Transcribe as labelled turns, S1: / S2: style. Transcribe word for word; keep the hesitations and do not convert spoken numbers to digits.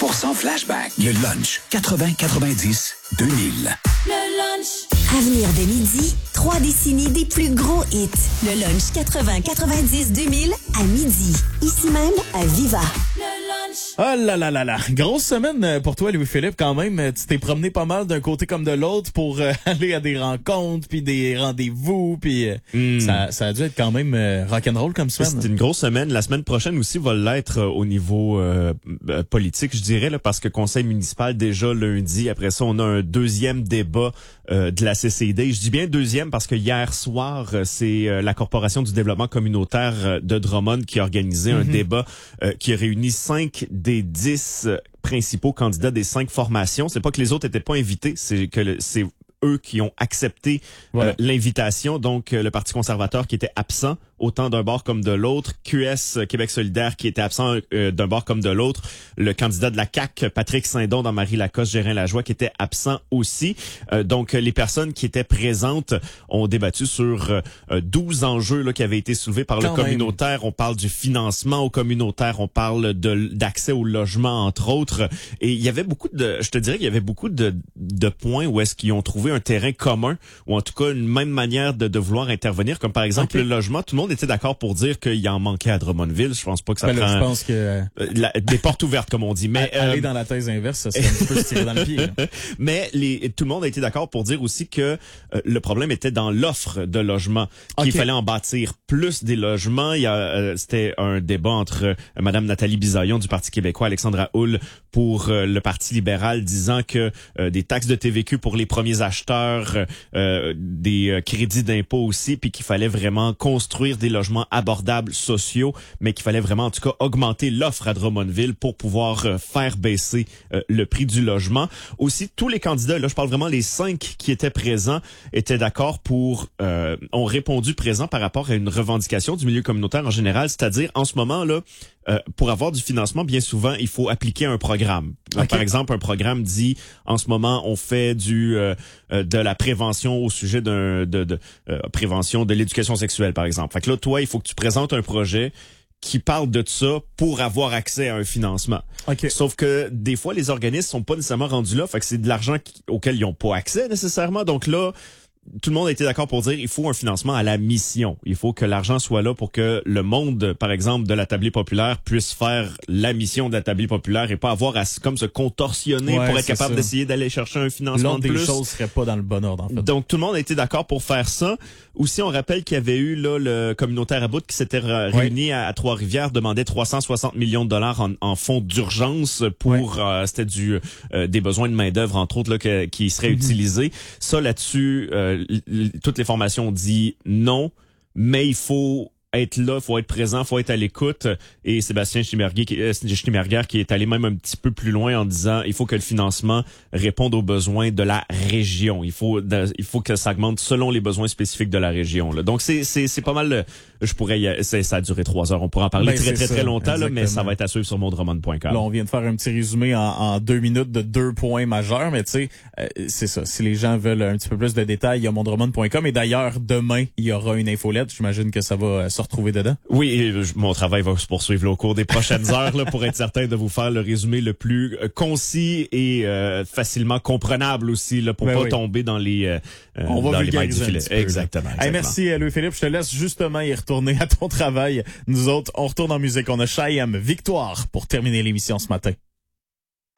S1: pour cent flashback. Le lunch quatre-vingts quatre-vingt-dix deux mille.
S2: Le lunch. Avenir de midi, trois décennies des plus gros hits. Le lunch quatre-vingts quatre-vingt-dix deux mille à midi. Ici même à Viva. Le lunch.
S3: Oh là là là là. Grosse semaine pour toi, Louis-Philippe, quand même. Tu t'es promené pas mal d'un côté comme de l'autre pour euh, aller à des rencontres, puis des rendez-vous, puis euh, mm. ça, ça a dû être quand même euh, rock'n'roll comme semaine.
S4: C'était une grosse semaine. La semaine prochaine aussi va l'être euh, au niveau euh, politique, je dirais, là, parce que conseil municipal déjà lundi. Après ça, on a un deuxième débat euh, de la C C I D. Je dis bien deuxième parce que hier soir, euh, c'est euh, la Corporation du développement communautaire euh, de Drummond qui a organisé mm-hmm. un débat euh, qui a réuni cinq des dix euh, principaux candidats des cinq formations. C'est pas que les autres étaient pas invités, c'est que le, c'est eux qui ont accepté voilà. euh, l'invitation. Donc, euh, le Parti conservateur qui était absent, autant d'un bord comme de l'autre. Q S, euh, Québec solidaire, qui était absent euh, d'un bord comme de l'autre. Le candidat de la C A Q, Patrick Saint-Don, dans Marie-Lacoste, Gérin-Lajoie, qui était absent aussi. Euh, donc, les personnes qui étaient présentes ont débattu sur euh, douze enjeux là, qui avaient été soulevés par Quand le même. communautaire. On parle du financement au communautaire. On parle de d'accès au logement, entre autres. Et il y avait beaucoup de... Je te dirais qu'il y avait beaucoup de, de points où est-ce qu'ils ont trouvé un terrain commun, ou en tout cas une même manière de, de vouloir intervenir, comme par exemple okay. le logement. Tout le monde était d'accord pour dire qu'il en manquait à Drummondville. Je pense pas que ça
S3: ben
S4: prend...
S3: Là, je pense que... Euh,
S4: la, des portes ouvertes, comme on dit. Mais
S3: aller
S4: euh,
S3: dans la thèse inverse, ça serait un petit peu se tirer dans le pied. Là.
S4: Mais les, tout le monde a été d'accord pour dire aussi que euh, le problème était dans l'offre de logements, qu'il okay. fallait en bâtir plus des logements. Il y a, euh, c'était un débat entre euh, Madame Nathalie Bisaillon du Parti québécois, Alexandra Houle pour euh, le Parti libéral, disant que euh, des taxes de T V Q pour les premiers acheteurs, euh, des euh, crédits d'impôt aussi, puis qu'il fallait vraiment construire des logements abordables sociaux, mais qu'il fallait vraiment en tout cas augmenter l'offre à Drummondville pour pouvoir euh, faire baisser euh, le prix du logement. Aussi, tous les candidats, là je parle vraiment les cinq qui étaient présents, étaient d'accord pour, euh, ont répondu présent par rapport à une revendication du milieu communautaire en général, c'est-à-dire en ce moment là, euh, pour avoir du financement, bien souvent, il faut appliquer un programme. Okay. Par exemple, un programme dit, en ce moment, on fait du euh, de la prévention au sujet d'un de, de euh, prévention de l'éducation sexuelle, par exemple. Fait que là, toi, il faut que tu présentes un projet qui parle de ça pour avoir accès à un financement. Okay. Sauf que des fois, les organismes sont pas nécessairement rendus là, fait que c'est de l'argent qui, auquel ils n'ont pas accès nécessairement. Donc là, tout le monde a été d'accord pour dire il faut un financement à la mission. Il faut que l'argent soit là pour que le monde, par exemple, de la tablée populaire puisse faire la mission de la tablée populaire et pas avoir à comme se contorsionner ouais, pour être capable ça. d'essayer d'aller chercher un financement
S3: L'ordre
S4: de plus.
S3: des choses serait pas dans le bon ordre, en fait.
S4: Donc, tout le monde a été d'accord pour faire ça. Aussi, on rappelle qu'il y avait eu là le communautaire à bout qui s'était réuni ouais. à, à Trois-Rivières, demandait trois cent soixante millions de dollars en, en fonds d'urgence pour, ouais. euh, c'était du euh, des besoins de main-d'œuvre, entre autres, là, que, qui seraient mm-hmm. utilisés. Ça, là-dessus, euh, toutes les formations ont dit non, mais il faut être là, faut être présent, faut être à l'écoute. Et Sébastien Schneeberger qui, euh, Schneeberger qui est allé même un petit peu plus loin en disant il faut que le financement réponde aux besoins de la région. Il faut de, il faut que ça augmente selon les besoins spécifiques de la région. Là. Donc c'est c'est c'est pas mal. Je pourrais y, ça, ça a duré trois heures. On pourrait en parler ben, très très ça, très longtemps là, mais ça va être à suivre sur mon drummond point com.
S3: Là, on vient de faire un petit résumé en, en deux minutes de deux points majeurs, mais tu sais, euh, c'est ça. Si les gens veulent un petit peu plus de détails, il y a mon drummond point com. Et d'ailleurs, demain, il y aura une infolette. J'imagine que ça va sortir retrouver dedans?
S4: Oui, et mon travail va se poursuivre là, au cours des prochaines heures là, pour être certain de vous faire le résumé le plus euh, concis et euh, facilement comprenable aussi, là, pour ben pas oui. tomber dans les euh,
S3: On va
S4: dans
S3: les mailles du filet.
S4: Peu, exactement. exactement.
S3: Hey, merci Louis-Philippe. Je te laisse justement y retourner à ton travail. Nous autres, on retourne en musique. On a Cheyenne Victoire pour terminer l'émission ce matin.